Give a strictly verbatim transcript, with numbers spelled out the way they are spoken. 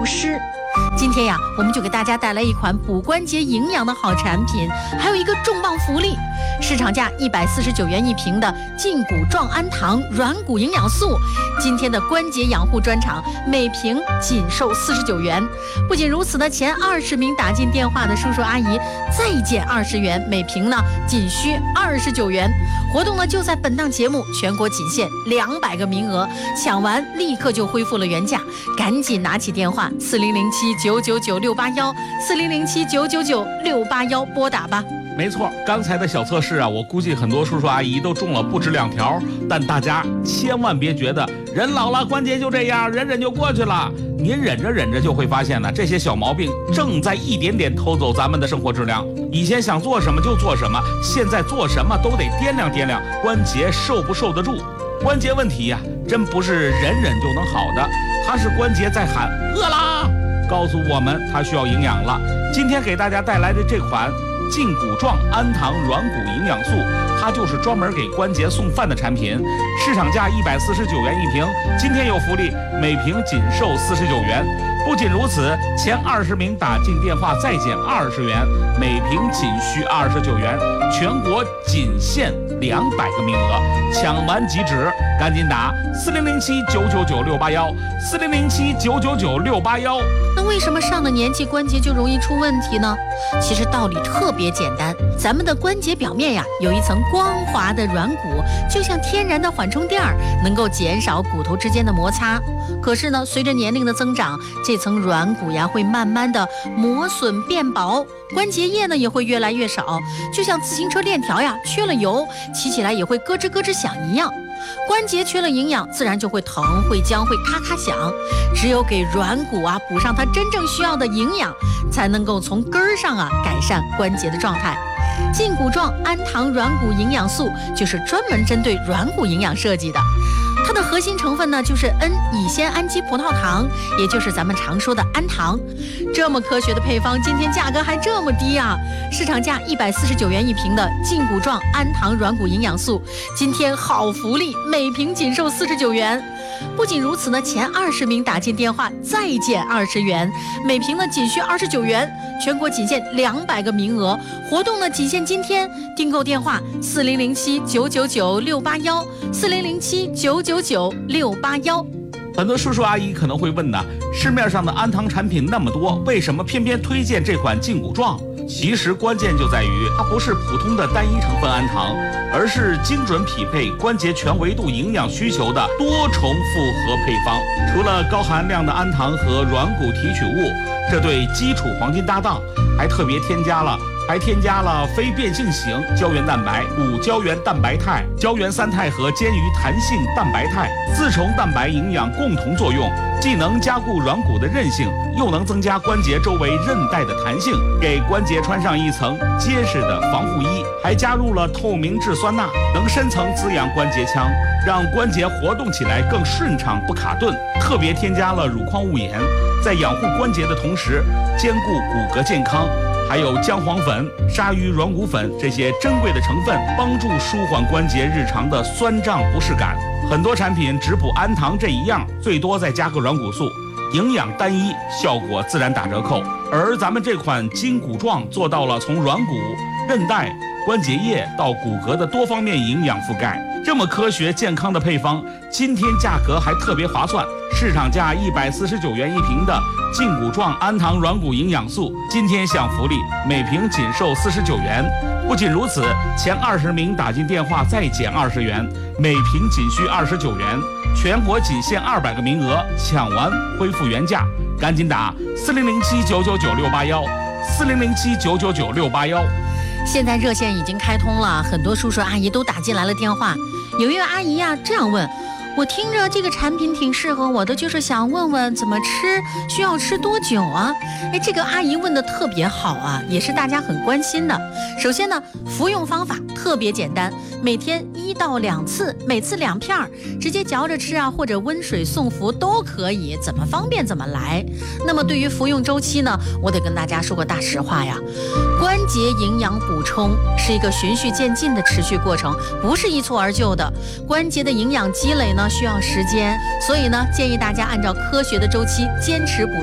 补湿。今天呀，我们就给大家带来一款补关节营养的好产品，还有一个重磅福利，市场价一百四十九元一瓶的胫骨状氨糖软骨营养素，今天的关节养护专场，每瓶仅售四十九元。不仅如此呢，前二十名打进电话的叔叔阿姨再减二十元，每瓶呢仅需二十九元。活动呢就在本档节目，全国仅限两百个名额，抢完立刻就恢复了原价，赶紧拿起电话四零零七九九九六八幺四零零七九九九六八幺拨打吧。 没错，刚才的小测试啊，我估计很多叔叔阿姨都中了不止两条，但大家千万别觉得人老了关节就这样，忍忍就过去了。您忍着忍着就会发现呢，这些小毛病正在一点点偷走咱们的生活质量。以前想做什么就做什么，现在做什么都得掂量掂量关节受不受得住。关节问题呀、啊，真不是忍忍就能好的，它是关节在喊饿啦，告诉我们它需要营养了。今天给大家带来的这款胫骨状氨糖软骨营养素，它就是专门给关节送饭的产品，市场价一百四十九元一瓶，今天有福利，每瓶仅售四十九元。不仅如此，前二十名打进电话再减二十元，每瓶仅需二十九元，全国仅限两百个名额，抢完即止，赶紧打四零零七九九九六八幺四零零七九九九六八幺。 那为什么上了年纪关节就容易出问题呢？其实道理特别简单，咱们的关节表面呀有一层光滑的软骨，就像天然的缓冲垫儿，能够减少骨头之间的摩擦。可是呢，随着年龄的增长，这层软骨呀会慢慢的磨损变薄，关节液呢也会越来越少，就像自行车链条呀缺了油，骑起来也会咯吱咯吱响一样。关节缺了营养，自然就会疼、会僵、会咔咔响。只有给软骨啊补上它真正需要的营养，才能够从根儿上啊改善关节的状态。胫骨状氨糖软骨营养素就是专门针对软骨营养设计的。它的核心成分呢，就是 N 乙酰氨基葡萄糖，也就是咱们常说的氨糖。这么科学的配方，今天价格还这么低啊！市场价一百四十九元一瓶的胫骨状氨糖软骨营养素，今天好福利，每瓶仅售四十九元。不仅如此呢，前二十名打进电话再减二十元，每瓶呢仅需二十九元，全国仅限两百个名额。活动呢仅限今天，订购电话四零零七九九九六八幺四零零七九九九六八幺。 很多叔叔阿姨可能会问呢，市面上的氨糖产品那么多，为什么偏偏推荐这款胫骨状？其实关键就在于它不是普通的单一成分氨糖，而是精准匹配关节全维度营养需求的多重复合配方。除了高含量的氨糖和软骨提取物，这对基础黄金搭档，还特别添加了还添加了非变性型胶原蛋白、五胶原蛋白肽、胶原三肽和坚鱼弹性蛋白肽四重蛋白营养共同作用，既能加固软骨的韧性，又能增加关节周围韧带的弹性，给关节穿上一层结实的防护衣。还加入了透明质酸钠，能深层滋养关节腔，让关节活动起来更顺畅不卡顿。特别添加了乳矿物盐，在养护关节的同时兼顾骨骼健康。还有姜黄粉、鲨鱼软骨粉这些珍贵的成分，帮助舒缓关节日常的酸胀不适感。很多产品只补氨糖这一样，最多再加个软骨素，营养单一，效果自然打折扣。而咱们这款胫骨状做到了从软骨、韧带、关节液到骨骼的多方面营养覆盖。这么科学健康的配方，今天价格还特别划算，市场价一百四十九元一瓶的胫骨状氨糖软骨营养素，今天享福利，每瓶仅售四十九元。不仅如此，前二十名打进电话再减二十元，每瓶仅需二十九元，全国仅限二百个名额，抢完恢复原价，赶紧打四零零七九九九六八幺四零零七九九九六八幺。 现在热线已经开通了，很多叔叔阿姨都打进来了电话。有一位阿姨呀、啊、这样问，我听着这个产品挺适合我的，就是想问问怎么吃，需要吃多久啊？哎，这个阿姨问的特别好啊，也是大家很关心的。首先呢，服用方法特别简单，每天一到两次，每次两片儿，直接嚼着吃啊，或者温水送服都可以，怎么方便怎么来。那么对于服用周期呢，我得跟大家说个大实话呀，关节营养补充是一个循序渐进的持续过程，不是一蹴而就的。关节的营养积累呢需要时间，所以呢建议大家按照科学的周期坚持补